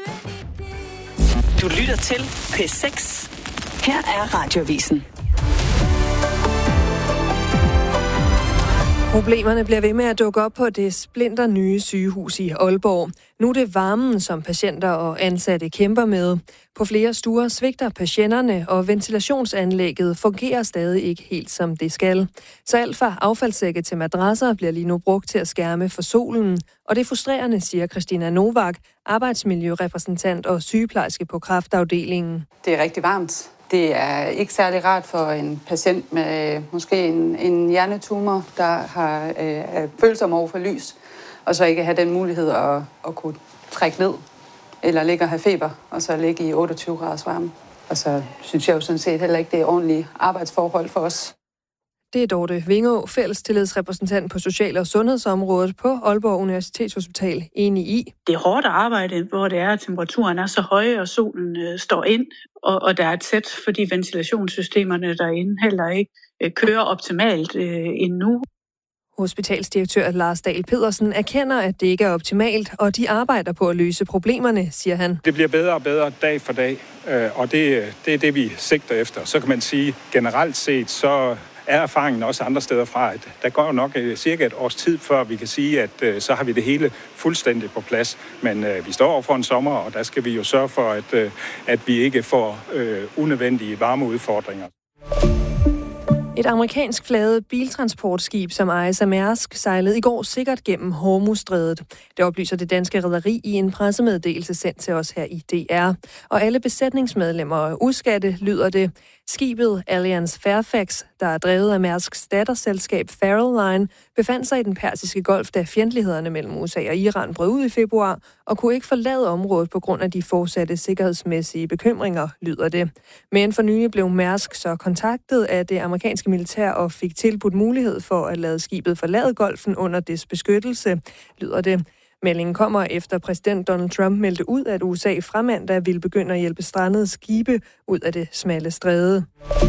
Du lytter til P6. Her er Radioavisen. Problemerne bliver ved med at dukke op på det splinter nye sygehus i Aalborg. Nu er det varmen, som patienter og ansatte kæmper med. På flere stuer svigter patienterne, og ventilationsanlægget fungerer stadig ikke helt som det skal. Så alt fra affaldssække til madrasser bliver lige nu brugt til at skærme for solen. Og det er frustrerende, siger Christina Novak, arbejdsmiljørepræsentant og sygeplejerske på kræftafdelingen. Det er rigtig varmt. Det er ikke særlig rart for en patient med måske en hjernetumor, der er følsom over for lys, og så ikke have den mulighed at kunne trække ned, eller ligge og have feber, og så ligge i 28 graders varme. Og så synes jeg jo sådan set heller ikke, det er ordentlige arbejdsforhold for os. Det er Dorte Vingå, fællestillidsrepræsentant på social- og sundhedsområdet på Aalborg Universitetshospital, enig i. Det er hårdt arbejde, hvor det er, at temperaturen er så høj, og solen står ind, og der er tæt, fordi ventilationssystemerne derinde heller ikke kører optimalt endnu. Hospitalsdirektør Lars Dahl Pedersen erkender, at det ikke er optimalt, og de arbejder på at løse problemerne, siger han. Det bliver bedre og bedre dag for dag, og det er det, vi sigter efter. Så kan man sige, generelt set, så er erfaringen også andre steder fra, at der går nok cirka et års tid, før vi kan sige, at så har vi det hele fuldstændig på plads. Men vi står over for en sommer, og der skal vi jo sørge for, at vi ikke får unødvendige varmeudfordringer. Et amerikansk flaget biltransportskib, som ejes af Mærsk, sejlede i går sikkert gennem Hormuzstrædet. Det oplyser det danske rederi i en pressemeddelelse sendt til os her i DR. Og alle besætningsmedlemmer er uskatte, lyder det. Skibet Alliance Fairfax, der er drevet af Mærsks datterselskab Farrell Line, befandt sig i den persiske golf, da fjendtlighederne mellem USA og Iran brød ud i februar, og kunne ikke forlade området på grund af de fortsatte sikkerhedsmæssige bekymringer, lyder det. Men for nylig blev Mærsk så kontaktet af det amerikanske militær og fik tilbudt mulighed for at lade skibet forlade golfen under dets beskyttelse, lyder det. Meldingen kommer efter præsident Donald Trump meldte ud, at USA fra mandag ville begynde at hjælpe strandede skibe ud af det smalle stræde.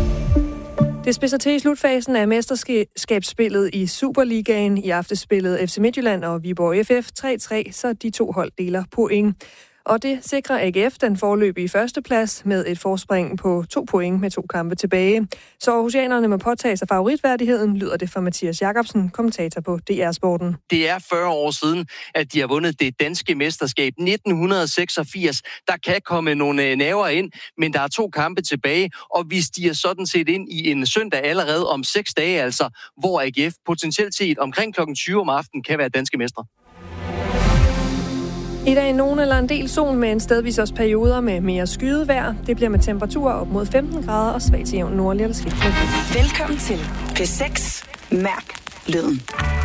Det spidser til i slutfasen af mesterskabsspillet i Superligaen. I aftenspillet FC Midtjylland og Viborg FF 3-3, så de to hold deler point. Og det sikrer AGF den foreløbige førsteplads med et forspring på 2 point med 2 kampe tilbage. Så aarhusianerne må påtage sig favoritværdigheden, lyder det fra Mathias Jacobsen, kommentator på DR Sporten. Det er 40 år siden, at de har vundet det danske mesterskab 1986. Der kan komme nogle næver ind, men der er 2 kampe tilbage, og vi stiger sådan set ind i en søndag allerede om 6 dage, altså, hvor AGF potentielt set omkring kl. 20 om aftenen kan være danske mestre. I dag nogen eller en del sol med en stedvis også perioder med mere skydevejr. Det bliver med temperaturer op mod 15 grader og svag til jævn nordlig eller skiftende. Velkommen til P6. Mærk lyden.